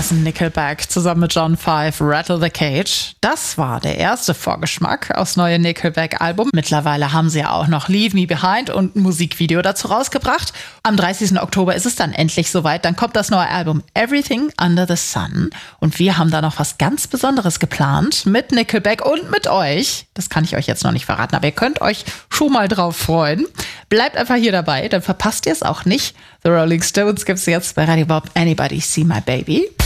Das ist Nickelback zusammen mit John Five, Rattle the Cage. Das war der erste Vorgeschmack aufs neue Nickelback-Album. Mittlerweile haben sie ja auch noch Leave Me Behind und ein Musikvideo dazu rausgebracht. Am 30. Oktober ist es dann endlich soweit. Dann kommt das neue Album Everything Under the Sun. Und wir haben da noch was ganz Besonderes geplant mit Nickelback und mit euch. Das kann ich euch jetzt noch nicht verraten, aber ihr könnt euch schon mal drauf freuen. Bleibt einfach hier dabei, dann verpasst ihr es auch nicht. The Rolling Stones gibt's jetzt bei Radio Bob. Anybody See My Baby?